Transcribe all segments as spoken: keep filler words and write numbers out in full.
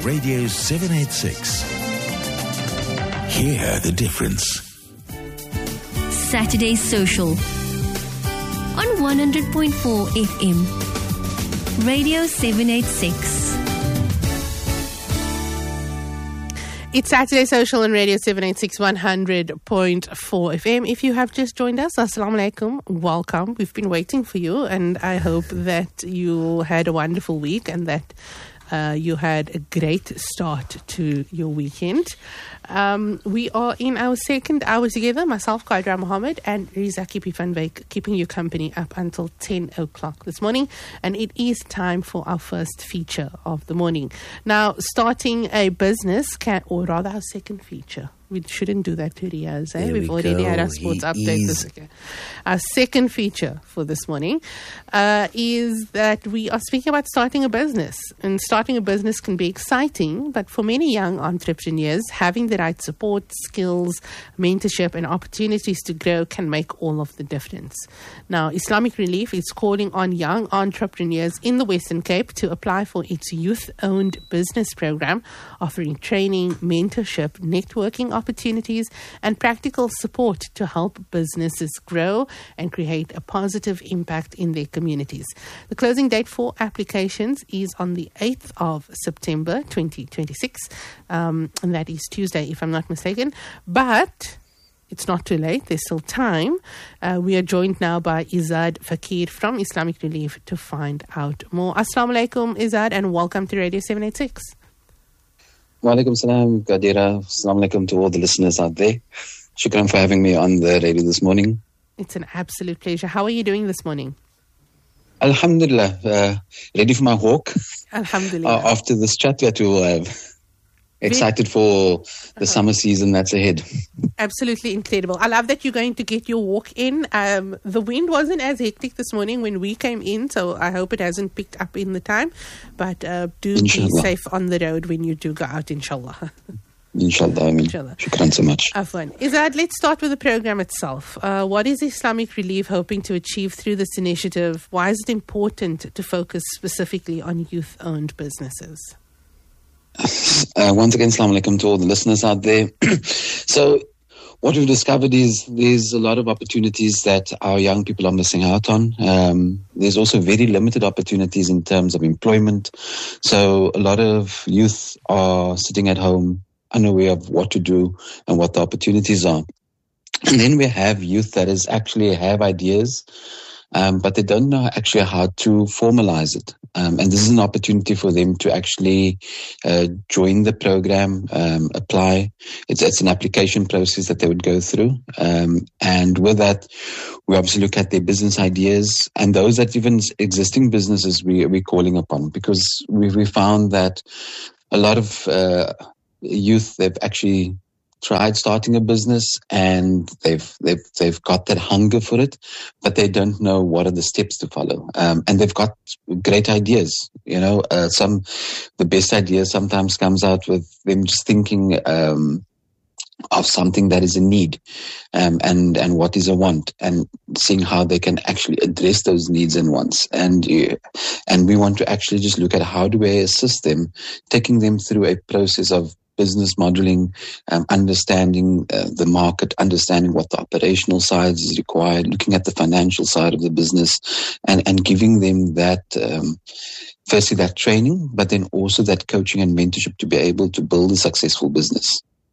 Radio seven eighty-six. Hear the difference. Saturday Social on one hundred point four F M. Radio seven eighty-six. It's Saturday Social on Radio seven eighty-six, one hundred point four F M. If you have just joined us, Assalamu alaikum, welcome. We've been waiting for you, and I hope that you had a wonderful week and that uh, you had a great start to your weekend. Um, we are in our second hour together, myself, Qaidra Mohammed, and Riza Kipi van Wyk, keeping you company up until ten o'clock this morning. And it is time for our first feature of the morning. Now, starting a business, can, or rather our second feature. We shouldn't do that to Riaz, eh? There We've we already go. had our sports He update. is. This, okay. Our second feature for this morning uh, is that we are speaking about starting a business. And starting a business can be exciting, but for many young entrepreneurs, having the right support, skills, mentorship, and opportunities to grow can make all of the difference. Now, Islamic Relief is calling on young entrepreneurs in the Western Cape to apply for its youth-owned business program, offering training, mentorship, networking opportunities, and practical support to help businesses grow and create a positive impact in their communities. The closing date for applications is on the eighth of September twenty twenty-six, um, and that is Tuesday, if I'm not mistaken. But it's not too late. There's still time. Uh, we are joined now by Izzad Fakir from Islamic Relief to find out more. Assalamu alaikum, Izzad, and welcome to Radio seven eighty-six. Wa alaikum salam, Qadira. Assalamu alaikum to all the listeners out there. Shukran for having me on the radio this morning. It's an absolute pleasure. How are you doing this morning? Alhamdulillah, uh, ready for my walk. Alhamdulillah. Uh, after this chat that we'll have. Excited for the summer season that's ahead. Absolutely incredible. I love that you're going to get your walk in. Um, the wind wasn't as hectic this morning when we came in, so I hope it hasn't picked up in the time. But uh, do Inshallah. be safe on the road when you do go out, inshallah. Inshallah, I mean, Inshallah. shukran so much. Afwan. Izzad, let's start with the program itself. Uh, what is Islamic Relief hoping to achieve through this initiative? Why is it important to focus specifically on youth-owned businesses? Uh, once again, assalamu alaikum to all the listeners out there. So what we've discovered is there's a lot of opportunities that our young people are missing out on. Um, there's also very limited opportunities in terms of employment. So a lot of youth are sitting at home unaware of what to do and what the opportunities are. And then we have youth that is actually have ideas, Um, but they don't know actually how to formalize it. Um, and this is an opportunity for them to actually uh, join the program, um, apply. It's, it's an application process that they would go through. Um, and with that, we obviously look at their business ideas and those that even existing businesses we, we're calling upon, because we, we found that a lot of uh, youth, they've actually tried starting a business and they've they've they've got that hunger for it, but they don't know what are the steps to follow. Um, and they've got great ideas. You know, uh, some the best ideas sometimes comes out with them just thinking um, of something that is a need, um, and and what is a want, and seeing how they can actually address those needs and wants. And uh, and we want to actually just look at how do we assist them, taking them through a process of business modeling, um, understanding uh, the market, understanding what the operational side is required, looking at the financial side of the business, and, and giving them that, um, firstly, that training, but then also that coaching and mentorship to be able to build a successful business.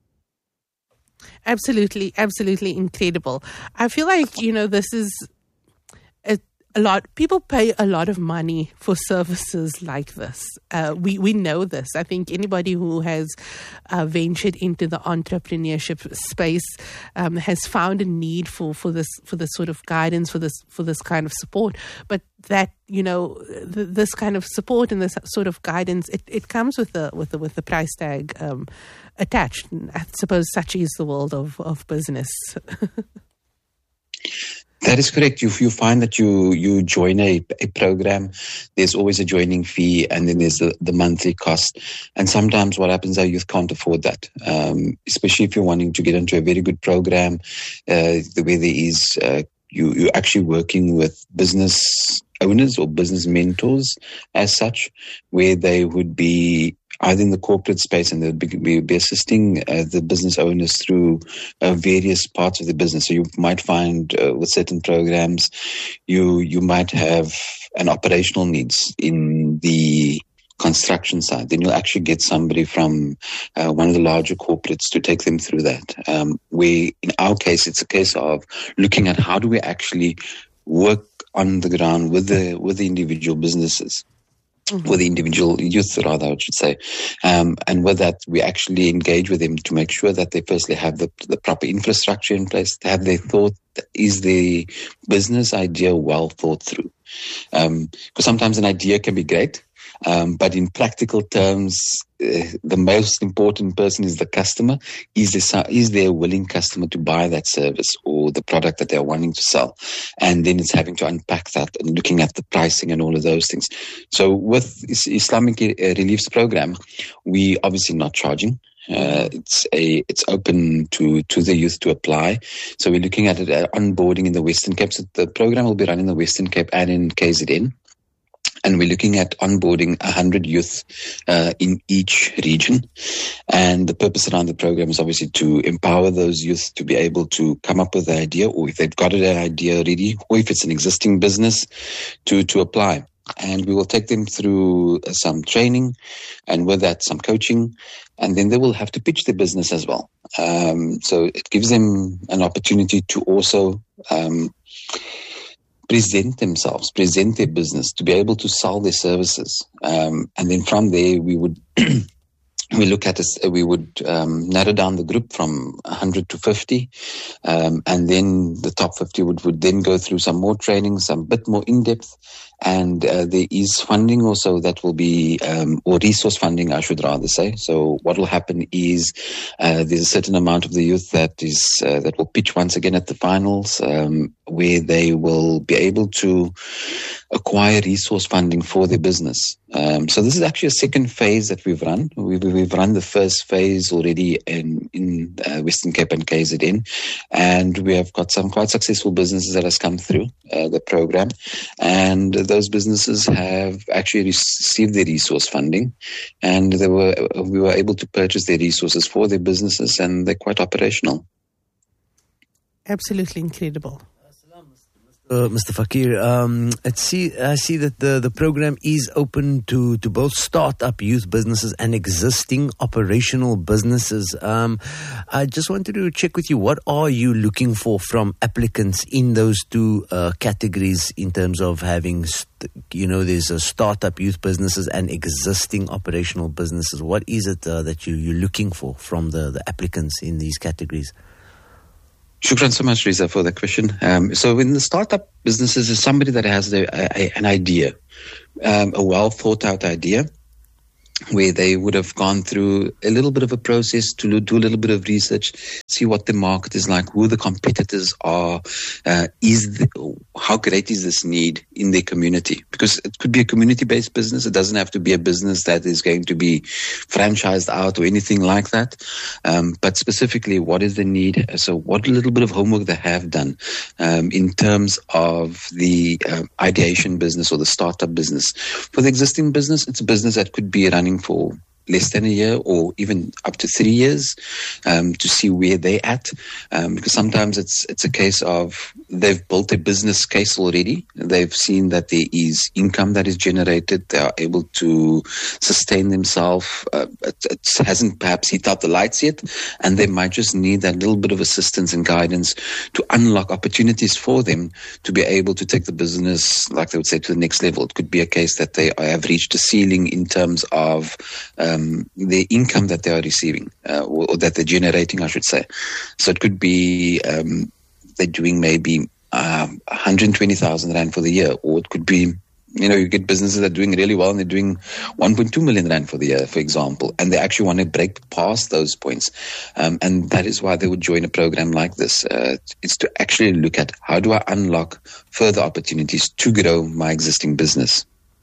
Absolutely, absolutely incredible. I feel like, you know, this is a, a lot. People pay a lot of money for services like this. Uh, we, we know this. I think anybody who has uh, ventured into the entrepreneurship space um, has found a need for, for this for this sort of guidance, for this for this kind of support. But that, you know, th- this kind of support and this sort of guidance, it, it comes with the with the with the price tag um, attached. I suppose such is the world of, of business. That is correct. You you find that you you join a, a program, there's always a joining fee, and then there's the, the monthly cost. And sometimes what happens, our youth can't afford that, um, especially if you're wanting to get into a very good program, uh, the way there is uh, you, you're actually working with business owners or business mentors as such, where they would be either in the corporate space and they'll be, be assisting uh, the business owners through uh, various parts of the business. So you might find uh, with certain programs, you you might have an operational needs in the construction side. Then you'll actually get somebody from uh, one of the larger corporates to take them through that. Um, where in our case, it's a case of looking at how do we actually work on the ground with the with the individual businesses. Mm-hmm. With the individual youth, rather, I should say. Um, and with that, we actually engage with them to make sure that they firstly have the, the proper infrastructure in place, to have their thought, is the business idea well thought through? Um, because sometimes an idea can be great, um, but in practical terms, uh, the most important person is the customer. Is there, is there a willing customer to buy that service or the product that they're wanting to sell? And then it's having to unpack that and looking at the pricing and all of those things. So with Islamic Relief's program, we obviously not charging. Uh, it's a it's open to, to the youth to apply. So we're looking at it at onboarding in the Western Cape. So the program will be run in the Western Cape and in K Z N. And we're looking at onboarding one hundred youth uh, in each region. And the purpose around the program is obviously to empower those youth to be able to come up with an idea, or if they've got an idea already, or if it's an existing business, to, to apply. And we will take them through some training, and with that, some coaching. And then they will have to pitch their business as well. Um, so it gives them an opportunity to also um, present themselves, present their business, to be able to sell their services. Um, and then from there, we would we look at this, we would um, narrow down the group from one hundred to fifty. Um, and then the top fifty would, would then go through some more training, some bit more in-depth. And uh, there is funding also that will be, um, or resource funding, I should rather say. So what will happen is uh, there's a certain amount of the youth that is uh, that will pitch once again at the finals, um, where they will be able to acquire resource funding for their business. Um, so this is actually a second phase that we've run. We've, we've run the first phase already in, in uh, Western Cape and K Z N, and we have got some quite successful businesses that has come through uh, the program, and those businesses have actually received their resource funding, and they were we were able to purchase their resources for their businesses, and they're quite operational. Absolutely incredible. Uh, Mister Fakir, um, I see, I see that the, the program is open to, to both start-up youth businesses and existing operational businesses. Um, I just wanted to check with you, what are you looking for from applicants in those two uh, categories in terms of having, st- you know, there's a start-up youth businesses and existing operational businesses. What is it uh, that you, you're looking for from the, the applicants in these categories? Shukran so much, Riza, for the question. Um, so in the startup businesses is somebody that has the, a, an idea, um, a well thought out idea, where they would have gone through a little bit of a process to do a little bit of research, see what the market is like, who the competitors are, uh, is the, how great is this need in their community? Because it could be a community-based business. It doesn't have to be a business that is going to be franchised out or anything like that. Um, but specifically, what is the need? So what little bit of homework they have done um, in terms of the uh, ideation business or the startup business. For the existing business, it's a business that could be running for less than a year or even up to three years um, to see where they're at. Um, because sometimes it's it's a case of they've built a business case already. They've seen that there is income that is generated. They are able to sustain themselves. Uh, it, it hasn't perhaps hit out the lights yet, and they might just need that little bit of assistance and guidance to unlock opportunities for them to be able to take the business, like they would say, to the next level. It could be a case that they have reached a ceiling in terms of um, the income that they are receiving uh, or, or that they're generating, I should say. So it could be um, they're doing maybe uh, one hundred twenty thousand rand for the year, or it could be, you know, you get businesses that are doing really well and they're doing one point two million rand for the year, for example, and they actually want to break past those points. Um, and that is why they would join a program like this. Uh, it's to actually look at how do I unlock further opportunities to grow my existing business.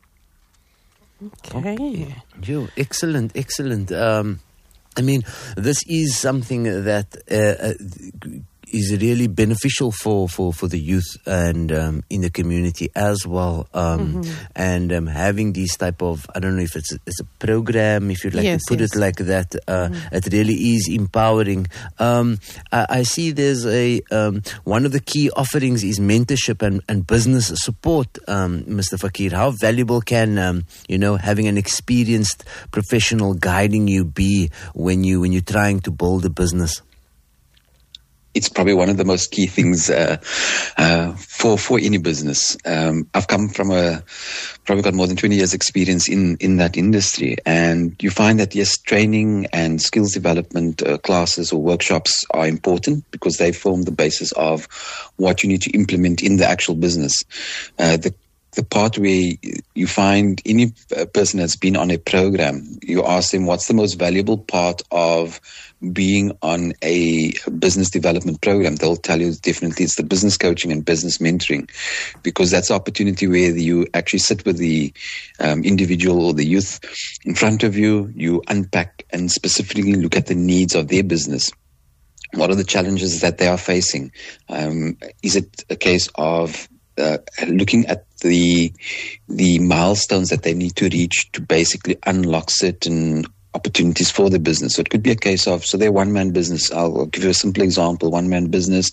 Okay. Joe, excellent, excellent. Um, I mean, this is something that uh, is really beneficial for, for, for the youth and um, in the community as well. Um, mm-hmm. And um, having these type of, I don't know if it's a, it's a program, if you'd like yes, to put yes. it like that, uh, mm-hmm. it really is empowering. Um, I, I see there's a, um, one of the key offerings is mentorship and, and business support, um, Mister Fakir. How valuable can, um, you know, having an experienced professional guiding you be when you when you're trying to build a business? It's probably one of the most key things uh, uh, for for any business. Um, I've come from a probably got more than twenty years experience in in that industry, and you find that yes, training and skills development uh, classes or workshops are important because they form the basis of what you need to implement in the actual business. Uh, the The part where you find any person that's been on a program, you ask them what's the most valuable part of being on a business development program. They'll tell you definitely it's the business coaching and business mentoring, because that's the opportunity where you actually sit with the um, individual or the youth in front of you. You unpack and specifically look at the needs of their business. What are the challenges that they are facing? Um, is it a case of Uh, looking at the the milestones that they need to reach to basically unlock certain opportunities for the business? So it could be a case of, so they're one-man business. I'll, I'll give you a simple example, one-man business,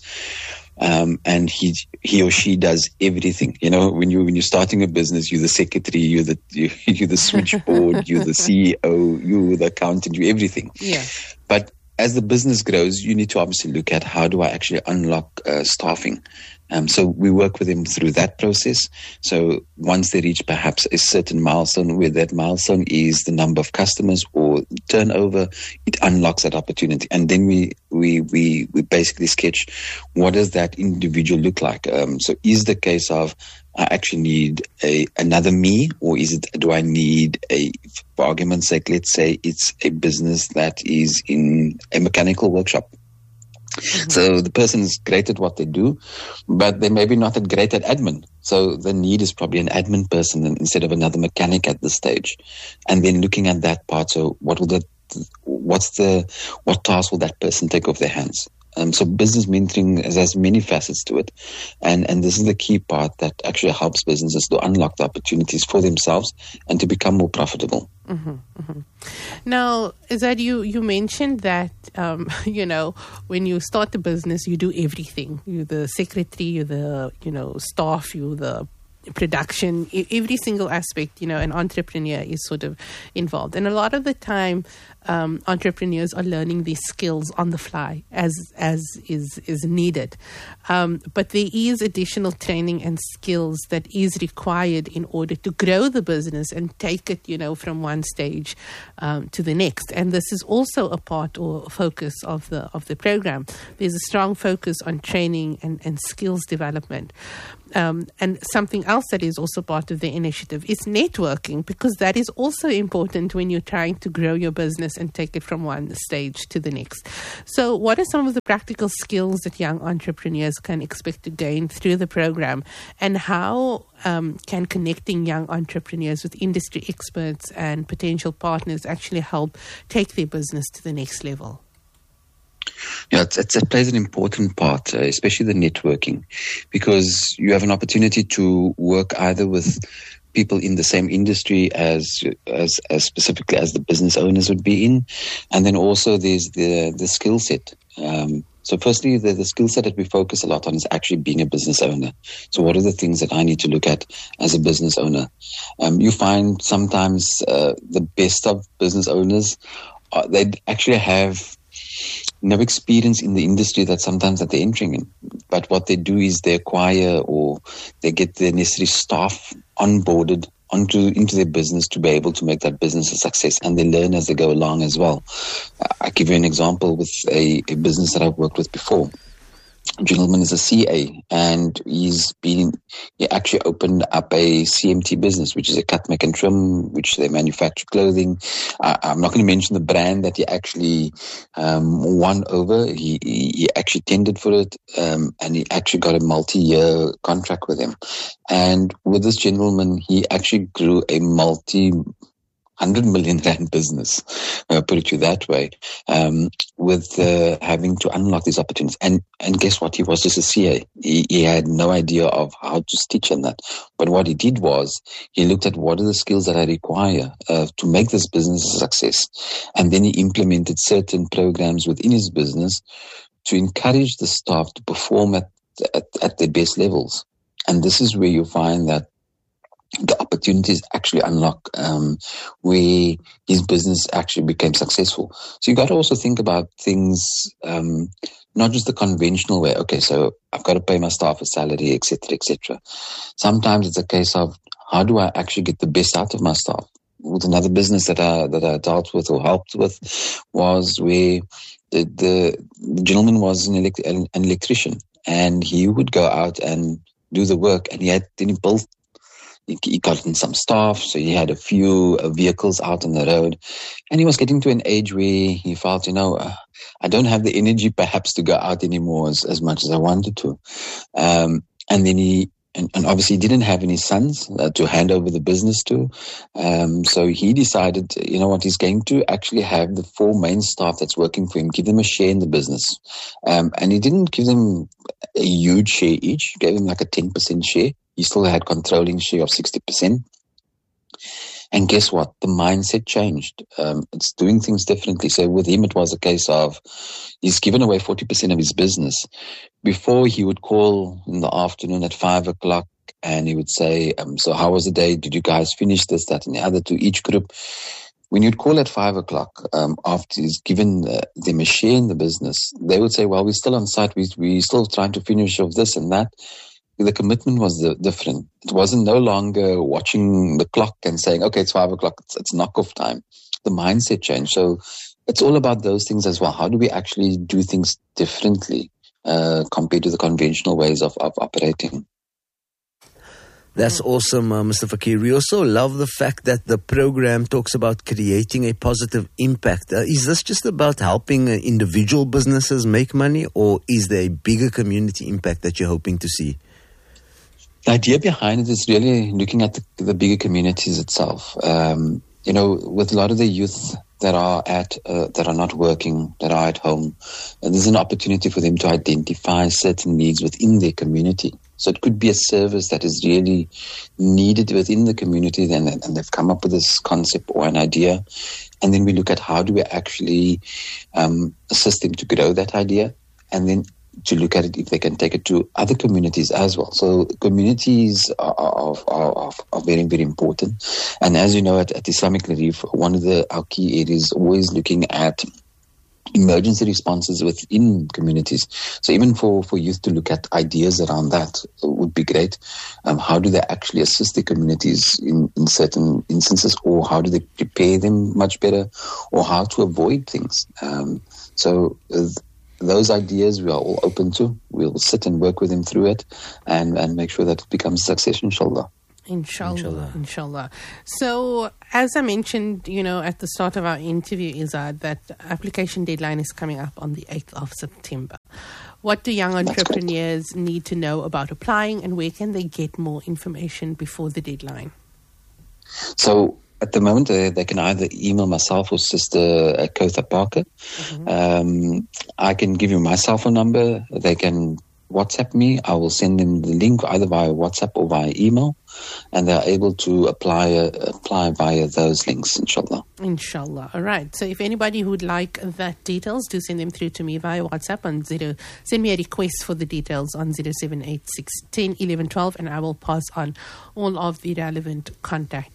um, and he he or she does everything. You know, when, you, when you're starting a business, you're the secretary, you're the, you, you're the switchboard, you're the C E O, you're the accountant, you're everything. Yeah. But as the business grows, you need to obviously look at how do I actually unlock uh, staffing. Um, so we work with them through that process. So once they reach perhaps a certain milestone, where that milestone is the number of customers or turnover, it unlocks that opportunity. And then we we we, we basically sketch what does that individual look like. Um, so is the case of I actually need a another me, or is it do I need a, for argument's sake, let's say it's a business that is in a mechanical workshop. Mm-hmm. So the person is great at what they do, but they may be not that great at admin. So the need is probably an admin person instead of another mechanic at this stage. And then looking at that part, so what will the, what's the, what task will that person take off their hands? Um, so business mentoring has many facets to it. And, and this is the key part that actually helps businesses to unlock the opportunities for themselves and to become more profitable. Mm-hmm, mm-hmm. Now, Izzat, you, you mentioned that, um, you know, when you start the business, you do everything. You're the secretary, you're the, you know, staff, you're the production, every single aspect, you know, an entrepreneur is sort of involved. And a lot of the time, um, entrepreneurs are learning these skills on the fly as as is is needed. Um, but there is additional training and skills that is required in order to grow the business and take it, you know, from one stage um, to the next. And this is also a part or focus of the of the program. There's a strong focus on training and, and skills development. Um, and something else that is also part of the initiative is networking, because that is also important when you're trying to grow your business and take it from one stage to the next. So what are some of the practical skills that young entrepreneurs can expect to gain through the program, and how um, can connecting young entrepreneurs with industry experts and potential partners actually help take their business to the next level? Yeah, it's, it's, it plays an important part, uh, especially the networking, because you have an opportunity to work either with people in the same industry as as, as specifically as the business owners would be in, and then also there's the the skill set. Um, so firstly, the, the skill set that we focus a lot on is actually being a business owner. So what are the things that I need to look at as a business owner? Um, you find sometimes uh, the best of business owners, uh, they actually have no experience in the industry that sometimes that they're entering in. But what they do is they acquire or they get the necessary staff onboarded onto into their business to be able to make that business a success, and they learn as they go along as well. I'll give you an example with a, a business that I've worked with before. A gentleman is a C A, and he's been he actually opened up a C M T business, which is a cut, make and trim, which they manufacture clothing. Uh, I'm not going to mention the brand that he actually um, won over. He, he he actually tendered for it, um, and he actually got a multi-year contract with him. And with this gentleman, he actually grew a multi hundred million rand business, uh, put it to you that way, um, with uh, having to unlock these opportunities. And and guess what? He was just a C A. He, he had no idea of how to stitch on that. But what he did was he looked at what are the skills that I require uh, to make this business a success. And then he implemented certain programs within his business to encourage the staff to perform at, at, at their best levels. And this is where you find that the opportunities actually unlock, um, where his business actually became successful. So you got to also think about things, um, not just the conventional way. Okay, so I've got to pay my staff a salary, et cetera, et cetera. Sometimes it's a case of how do I actually get the best out of my staff? With another business that I that I dealt with or helped with was where the the, the gentleman was an, elect, an electrician, and he would go out and do the work, and he had then he built. He got in some staff, so he had a few uh, vehicles out on the road, and he was getting to an age where he felt, you know, uh, I don't have the energy perhaps to go out anymore as, as much as I wanted to. Um, and then he, and, and obviously he didn't have any sons uh, to hand over the business to. Um, so he decided, you know what, he's going to actually have the four main staff that's working for him, give them a share in the business. Um, and he didn't give them a huge share each, he gave them like a ten percent share. He still had controlling share of sixty percent. And guess what? The mindset changed. Um, it's doing things differently. So with him, it was a case of he's given away forty percent of his business. Before, he would call in the afternoon at five o'clock and he would say, um, so how was the day? Did you guys finish this, that, and the other to each group? When you'd call at five o'clock, um, after he's given uh, them a share in the business, they would say, well, we're still on site. We, we're still trying to finish off this and that. The commitment was different. It wasn't no longer watching the clock and saying, okay, it's five o'clock, it's, it's knock-off time. The mindset changed. So it's all about those things as well. How do we actually do things differently uh, compared to the conventional ways of, of operating? That's awesome, uh, Mister Fakir. We also love the fact that the program talks about creating a positive impact. Uh, is this just about helping uh, individual businesses make money, or is there a bigger community impact that you're hoping to see? The idea behind it is really looking at the, the bigger communities itself. Um, you know, with a lot of the youth that are at uh, that are not working, that are at home, uh, there's an opportunity for them to identify certain needs within their community. So it could be a service that is really needed within the community, and, and they've come up with this concept or an idea. And then we look at how do we actually um, assist them to grow that idea, and then to look at it if they can take it to other communities as well. So communities are, are, are, are very, very important. And as you know, at, at Islamic Relief, one of the our key areas is always looking at emergency responses within communities. So even for, for youth to look at ideas around that would be great. Um, how do they actually assist the communities in, in certain instances, or how do they prepare them much better, or how to avoid things? Um, so uh, those ideas we are all open to. We'll sit and work with them through it and, and make sure that it becomes a success, inshallah. Inshallah, inshallah, Inshallah. So, as I mentioned, you know, at the start of our interview, Izzat, that application deadline is coming up on the eighth of September. What do young entrepreneurs need to know about applying, and where can they get more information before the deadline? So, at the moment, uh, they can either email myself or Sister uh, Kotha Parker. Mm-hmm. Um, I can give you my cell phone number. They can WhatsApp me. I will send them the link either via WhatsApp or via email, and they're able to apply uh, apply via those links, inshallah. Inshallah. All right. So if anybody who would like that details, do send them through to me via WhatsApp on zero. Send me a request for the details on zero seven eight six one zero one one one two, and I will pass on all of the relevant contact